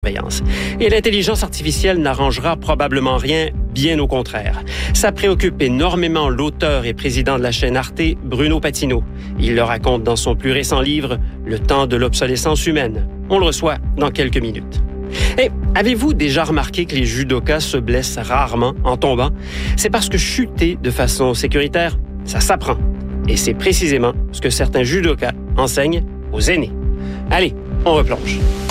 surveillance. Et l'intelligence artificielle n'arrangera probablement rien, bien au contraire. Ça préoccupe énormément l'auteur et président de la chaîne Arte, Bruno Patino. Il le raconte dans son plus récent livre, Le temps de l'obsolescence humaine. On le reçoit dans quelques minutes. Et avez-vous déjà remarqué que les judokas se blessent rarement en tombant? C'est parce que chuter de façon sécuritaire, ça s'apprend. Et c'est précisément ce que certains judokas enseignent aux aînés. Allez, on replonge.